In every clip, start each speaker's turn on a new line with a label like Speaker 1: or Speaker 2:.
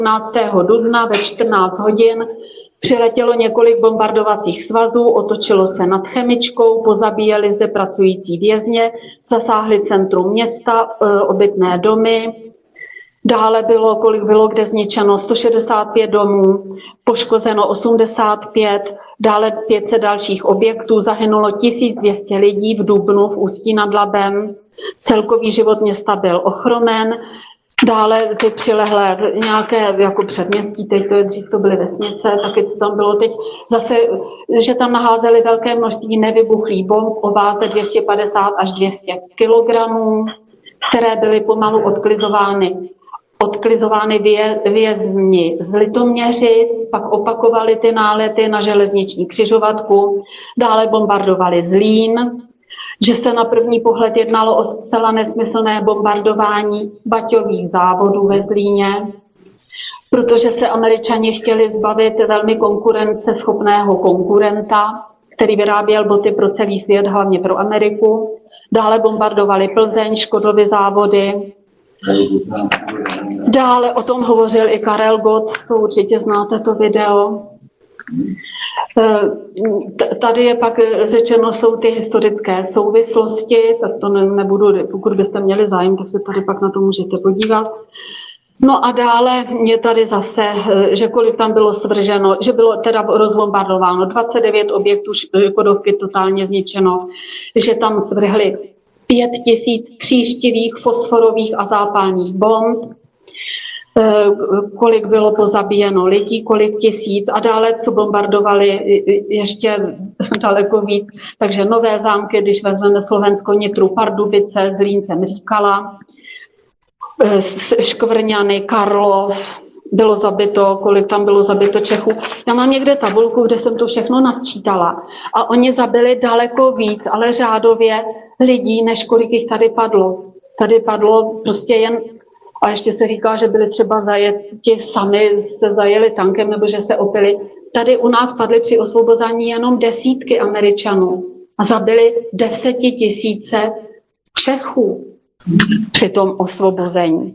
Speaker 1: 15. dubna ve 14 hodin přiletělo několik bombardovacích svazů, otočilo se nad Chemičkou, pozabíjeli zde pracující vězně, zasáhli centrum města, obytné domy. Dále bylo, kolik bylo kde zničeno, 165 domů, poškozeno 85, dále 500 dalších objektů, zahynulo 1200 lidí v dubnu v Ústí nad Labem. Celkový život města byl ochromen. Dále ty přilehlé nějaké jako předměstí, teď to je, dřív to byly vesnice, taky co tam bylo teď zase, že tam naházeli velké množství nevybuchlých bomb o váze 250 až 200 kilogramů, které byly pomalu odklizovány vězni z Litoměřic, pak opakovali ty nálety na železniční křižovatku, dále bombardovali Zlín, že se na první pohled jednalo o zcela nesmyslné bombardování baťových závodů ve Zlíně, protože se Američani chtěli zbavit velmi konkurenceschopného konkurenta, který vyráběl boty pro celý svět, hlavně pro Ameriku. Dále bombardovali Plzeň, Škodovy závody. Dále o tom hovořil i Karel Gott, to určitě znáte to video. Tady je pak řečeno, jsou ty historické souvislosti, tak to nebudu, pokud byste měli zájem, tak se tady pak na to můžete podívat. No a dále je tady zase, že kolik tam bylo svrženo, že bylo teda rozbombardováno 29 objektů, Škodovky totálně zničeno, že tam svrhli 5000 tříštivých, fosforových a zápalných bomb, kolik bylo pozabíjeno lidí, kolik tisíc a dále, co bombardovali ještě daleko víc. Takže Nové Zámky, když vezmeme Slovensko, Nitru, Pardubice, Zlín jsem říkala, Škvrňany, Karlov, bylo zabito, kolik tam bylo zabito Čechů. Já mám někde tabulku, kde jsem to všechno nasčítala a oni zabili daleko víc, ale řádově lidí, než kolik jich tady padlo. Tady padlo prostě jen, a ještě se říká, že byli třeba zajeti sami, se zajeli tankem nebo že se opili. Tady u nás padly při osvobození jenom desítky Američanů a zabili 10 000 Čechů při tom osvobození.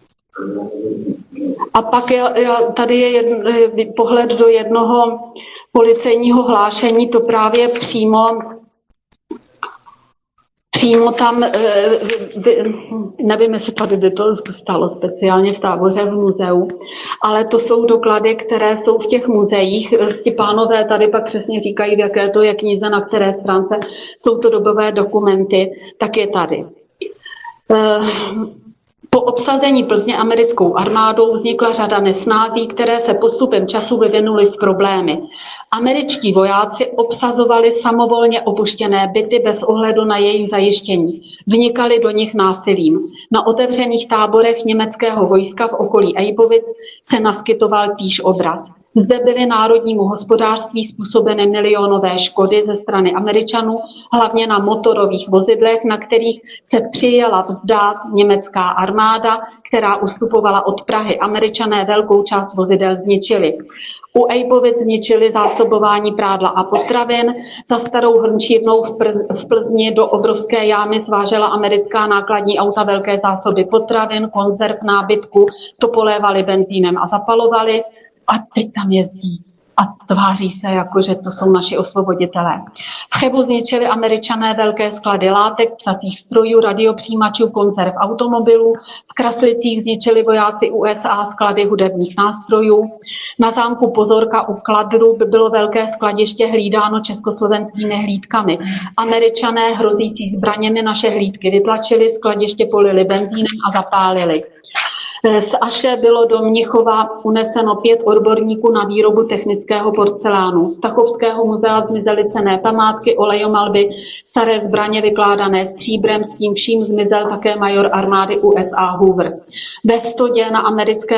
Speaker 1: A pak tady je pohled do jednoho policejního hlášení, to právě přímo tam, nevím, jestli tady by to stalo speciálně v táboře v muzeu, ale to jsou doklady, které jsou v těch muzeích. Ti pánové tady pak přesně říkají, v jaké to je knize, na které stránce jsou to dobové dokumenty, tak je tady. Po obsazení Plzně americkou armádou vznikla řada nesnází, které se postupem času vyvinuly v problémy. Američtí vojáci obsazovali samovolně opuštěné byty bez ohledu na jejich zajištění. Vnikali do nich násilím. Na otevřených táborech německého vojska v okolí Ejbovic se naskytoval týž obraz. Zde byly národnímu hospodářství způsobeny milionové škody ze strany Američanů, hlavně na motorových vozidlech, na kterých se přijela vzdát německá armáda, která ustupovala od Prahy. Američané velkou část vozidel zničili. U Ejbovic zničili zásobování prádla a potravin. Za starou hrnčírnou v Plzni do obrovské jámy svážela americká nákladní auta velké zásoby potravin, konzerv, nábytku, to polévali benzínem a zapalovali. A teď tam jezdí a tváří se, jako že to jsou naši osvoboditelé. V Chebu zničili Američané velké sklady látek, psacích strojů, radiopřijímačů, konzerv automobilů. V Kraslicích zničili vojáci USA sklady hudebních nástrojů. Na zámku Pozorka u Kladru by bylo velké skladiště hlídáno československými hlídkami. Američané hrozící zbraněmi naše hlídky vytlačili, skladiště polili benzínem a zapálili. Z Aše bylo do Mnichova uneseno 5 odborníků na výrobu technického porcelánu. Z Tachovského muzea zmizely cenné památky, olejomalby, staré zbraně vykládané stříbrem, s tím vším zmizel také major armády USA Hoover. Ve Stodě na americké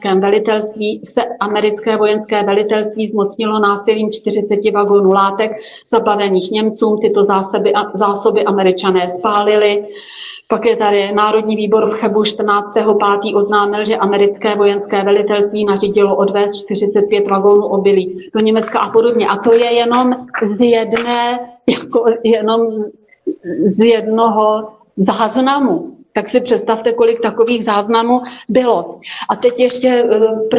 Speaker 1: vojenské velitelství zmocnilo násilím 40 vagonů látek zabavených Němcům. Tyto zásoby Američané spálili. Pak je tady Národní výbor v Chebu 14.5. oznámil, že americké vojenské velitelství nařídilo odvést 45 vagónů obilí do Německa a podobně. A to je jenom z jednoho záznamu. Tak si představte, kolik takových záznamů bylo. A teď ještě